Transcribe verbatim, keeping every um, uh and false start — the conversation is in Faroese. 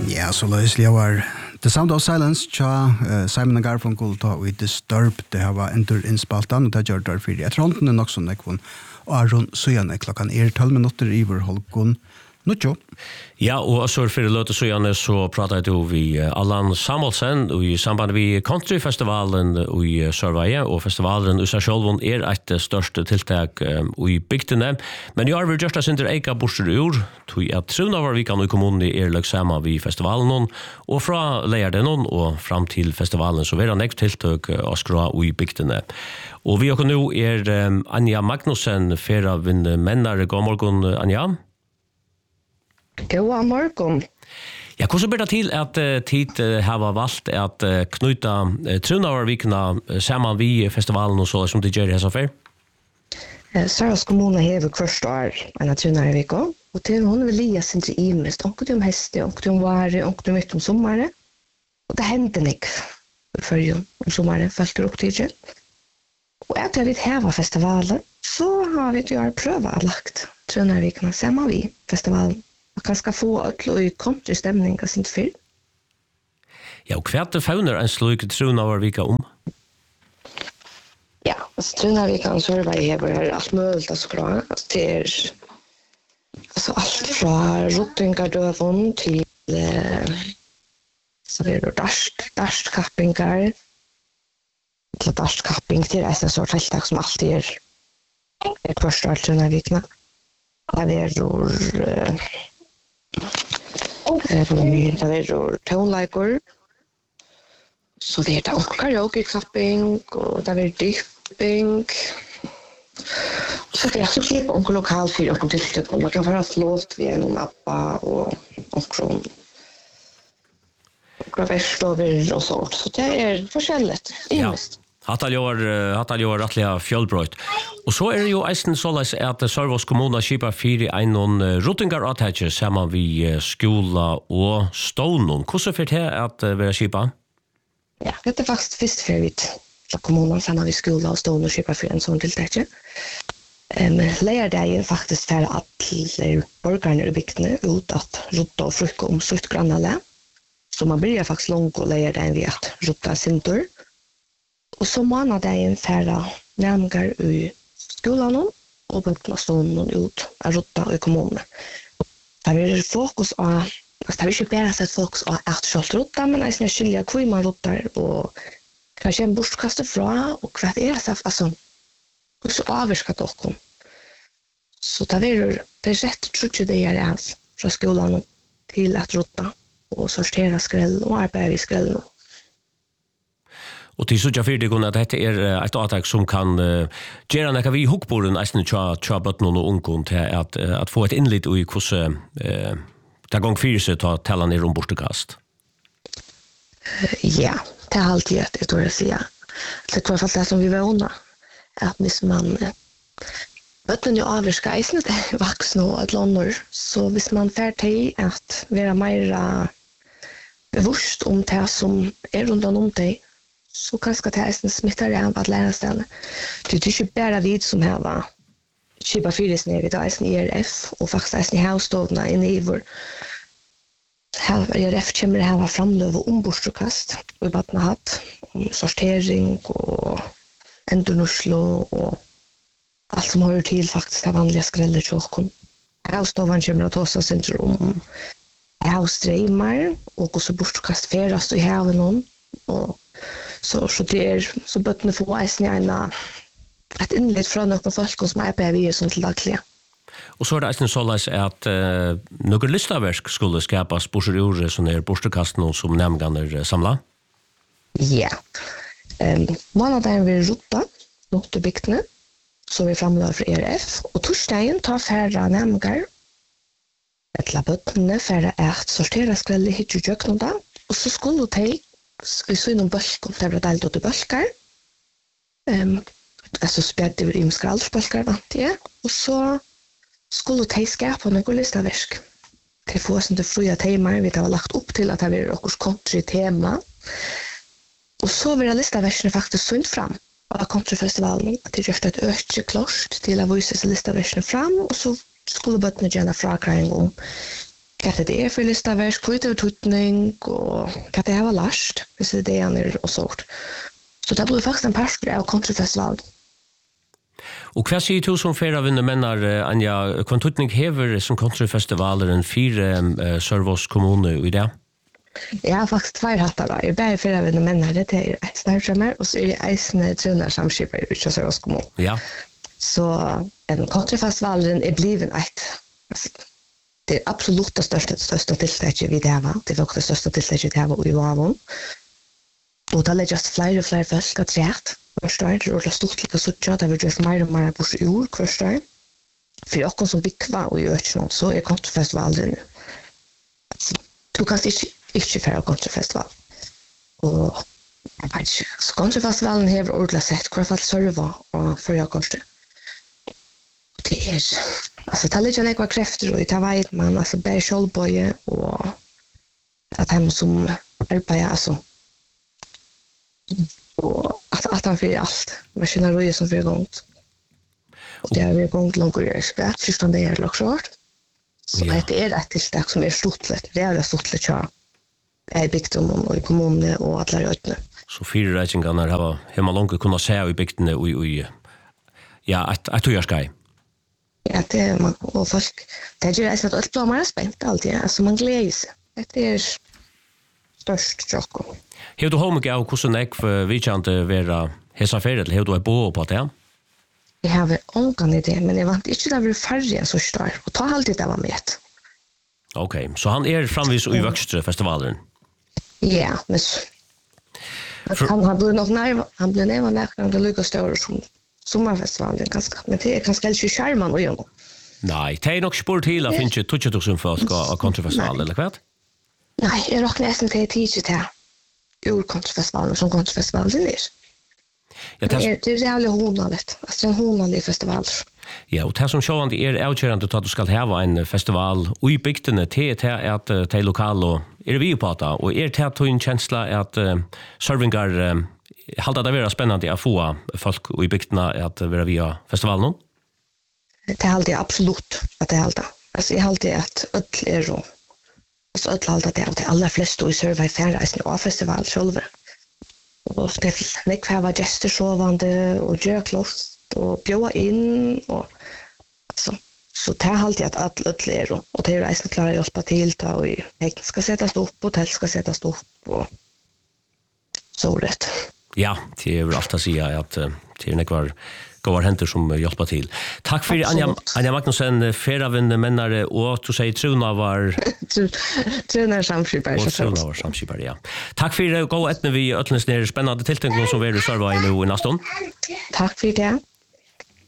Ja, så løslig var The Sound of Silence, tja, uh, Simon and Garfunkel ta og Disturbed, det her var endur innspaltan, og det gjør der fyrir. Jeg tror hånden er nok sånn ekvun, og Aron Søyane, klokken er tolv minutter i vår holkun. Nuttjo. Ja, og så for løte Søyane så pratet du vi Allan Samuelsen og i samband med countryfestivalen i Sørveie, og festivalen i seg selv er et største tiltak um, i bygdene. Men jeg har vært gjørst sinter eika borster ur, tog at truna var vikan i kommunen er løgsama vi festivalen, og fra leierne og fram til festivalen så var det nekt tiltak å skra i bygdene. Og vi og nå er um, Anja Magnussen, fera vinn mennare. God morgen, Anja. God morgon. Ja, hvordan blir det til at uh, tid uh, har valgt at uh, knyta uh, Trunavarvikna uh, sammen vi festivalen og så som det gjør i hessa fer? Uh, Saras kommune hever hvert år en av Trunavarvikna, og til hun vil lia sin til imest, onket om heste, onket om vare, onket om mitt om sommare, og det hender nek for om sommare, følger opp tidlig. Og etter vi hever festivalen, så har vi jo prøva lagt Trunavarvikna sammen vi festivalen. Man kan ska få att lo i kontrastämning av sin film. Ja, och kvart fauner en sluk Trunavarvika om. Ja, alltså Trunavarvika så är det här allt möjligt att skra. Det är alltså allt från rottingardövon till eh, så är det dast dastkappingar. Till dastkapping till är en sorts tilltag som alltid är ett första Trunavarvika. Det är då Det är tonlager. Så det är karaoke-klapping och det är dipping. Så det är så klipp om lokal för och kontakter och man kan vara slåst vid en appa och omkring. Och västover och så. Så det är forskjelligt. Ja. Hattal gör hattal gör rättliga fjällbrott. Och så är det ju eisen så läs att Sørvágs kommuna skipa fyra en rottingar attacher samman vi skola och stonon. Hur så för det att vara skipa? Ja, det är faktiskt först för vitt. Så kommunen samman vi skola och stonon skipa för en sån tilltäcke. Ehm lägger det ju faktiskt för att alla borgarna i bygden ut att rotta och fruka om sitt grannale. Så man börjar faktiskt långt och lägger det vi att rotta sin tur. Och så månad det en färra nämgar i skolan och på plastonen ut att rotta i kommunen. Det är fokus på, alltså det är inte bara sett fokus på att själv rotta, men jag skilja hur man rotar och kanske en bortkast ifrån och vad är det alltså hur så avskat också. Så det är det är rätt trutje det är alltså från skolan till att rotta och sortera skräll och arbeta i skräll. Och till så jag för att detta är ett attack som kan uh, göra när vi hookboren nästan tja tja bottnon och unkon till att uh, att få ett inlit i hur så eh ta gång fyra så ta tälla ner om bortekast. Ja, det är alltid det tror jag säga. Det tror jag det som vi var under att hvis man bottnon ju avska isen det vuxna och att lånor så hvis man får till att vara mer bevisst om det som är runt om dig så kanske det är en smittare än att lära sig. Det är inte bara vid som här var Kiba Fyris nere, det är en E R F och faktiskt en havstovna inne i vår E R F kommer det här var framlöv och ombordskast och vattna hatt om sortering och endurnurslo och allt som hör till faktiskt det vanliga skrället tjockon. Havstovan kommer att ta sig om havstreimar och så bordskast färast i haven om och så så det är så bottne få isen en ett inlet från några folk som är på vi som till dagliga. Och så är det isen så läs att uh, några listaverk skulle skapas på sjön som är borstekasten som nämngarna samla. Ja. Ehm man har vi rota något bygtne så vi framlade för E R F och torsdagen tar färra nämngar ett labottne för att sortera skräll hit ju jökna då och så skulle det vi så inom bulk och det var delt åt bulkar. Ehm alltså spärrt över i skraldspulkar vant det och så skulle det skapa några listaverk. Det får sånt det fria tema vi har lagt upp till att det blir också country tema. Och så vill listaverken faktiskt synt fram av countryfestivalen att det just ett öke klost till att visa listaverken fram och så skulle bottna gärna fråga en gång hva det er for listaverk, hva det er tutning, og hva det er last, hvis det er det han er og sånt. Så det blir faktisk en parster av countryfestivalen. Og hva sier du som flere av dine menner, Anja, hva tutning hever som countryfestivaler en fire uh, Sørvås kommune i det? Jeg har faktisk tvær hattar da. Jeg er bare flere av mine menner, det er Eisner-drømmer, og så er jeg Eisner Trønder samskipper i Sørvås kommune. Ja. Så en countryfestivalen er bliven et. Det er absolutt det største, største tiltaket vi det var. Det var også det største tiltaket vi det var i Vavon. Og det legges flere og flere folk at rett. Først år, det er ordentlig stort like suttja, det vil gjøre mer og mer bort i ord først år. For dere som vikva og i Øtjenån, så er countryfestivalen du kan ikke, ikke fære countryfestival. Og jeg vet ikke, så countryfestivalen har ordentlig sett hva fall serva og førre country. Det er, altså det ligger nekva krefter og det vet man, altså bare kjølbøye og at han som arbeider, altså og at, at han fyrer alt, maskineriet som fyrer gongt. Og det er vi gongt langt og gjør spett, først det er laksjort. Så ja. Det er et tiltak som er stortlet, det er stortlet ja. Jeg er i bygdommen og i kommunene og alle røytene. Så fire reisingene har hjemme langt kunnet se i bygdene og i, ja, et, et tøyerskai. Ja, det er man, og folk, det gjør jeg at alt blir mer spent alltid, altså man gleder seg. Det er størst sjokk. Har du hånd av hvordan jeg vil kjente være hesa ferie, eller har du en bo på det? Jeg har ångan idé, men jeg vant ikke det var færre enn så større, og ta alltid det var med. Ok, så han er framvis i Vøkstre-festivalen? Ja, men så, han, han blir nok nærmere, han blir nærmere nærmere, det lykkes større som sommerfestivalen ganske, men det er ganske ikke skjermen å gjøre noe. Nei, det er nok spår til å finne tjukke tusen folk av countryfestivalen, eller hva? Nei, jeg råkner nesten til tidlig til ur countryfestivalen som countryfestivalen er. Ja, det er, det er jævlig honaligt, altså det er en honalig festival. Ja, og det som sjående er avkjørende til at du skal hava en festival og i bygdene til at det er lokale og er vi på det, og er til at du en kjensla at uh, servingar uh, halda det være spennende å få folk i bygdene at være via festivalen? Det er alltid absolutt at det er alltid. Altså, jeg har alltid at ødel er og altså ødel alltid det, og de aller fleste i server i færreisen og festival selv. Og det er nekva var gjester sovande og gjør klost og bjøa inn og altså, så det er alltid at alle ødel er og, og det er reisen klarer å hjelpe til da, og hegn skal settes opp, hotell skal settes opp og så rett. Ja, det er vel alt å si at uh, det er nekvar gåar henter som uh, hjelper til. Takk for Anja, Anja Magnussen, Feravin mennare, og du sier Truna var... Truna er samskipare. Og Truna var samskipare, ja. Takk for uh, gå etne vi øtlendes nere spennende tiltenken som vi er i Sørvei nå i Naston. Takk for det.